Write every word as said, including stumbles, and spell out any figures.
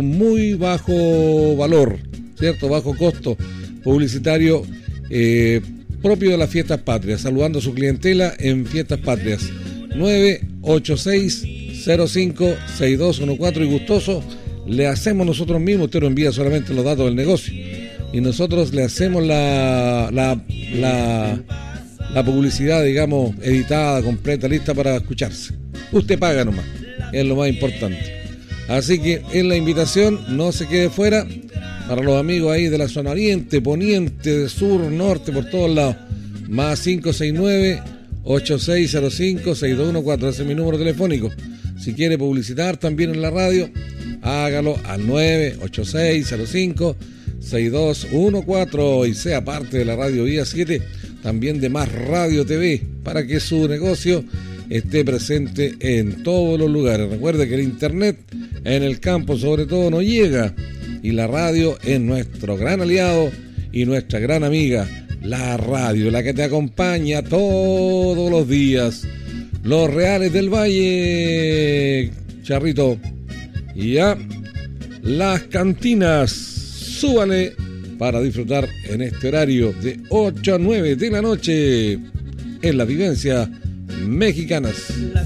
muy bajo valor, ¿cierto? Bajo costo publicitario eh, propio de las fiestas patrias, saludando a su clientela en Fiestas Patrias. nueve ocho seis cero cinco seis dos uno cuatro y gustoso le hacemos nosotros mismos. Usted nos envía solamente los datos del negocio y nosotros le hacemos la la, la, la publicidad, digamos, editada, completa, lista para escucharse. Usted paga nomás, es lo más importante. Así que en la invitación, no se quede fuera, para los amigos ahí de la zona oriente, poniente, sur, norte, por todos lados. Más cinco seis nueve ocho seis cero cinco seis dos uno cuatro, ese es mi número telefónico. Si quiere publicitar también en la radio, hágalo al nueve ocho seis cero cinco seis dos uno cuatro y sea parte de la radio Vía siete, también de Más Radio T V, para que su negocio esté presente en todos los lugares. Recuerde que el internet en el campo sobre todo no llega, y la radio es nuestro gran aliado y nuestra gran amiga, la radio, la que te acompaña todos los días. Los Reales del Valle, Charrito, y ya las cantinas, súbale para disfrutar en este horario de ocho a nueve de la noche en las Vivencias Mexicanas.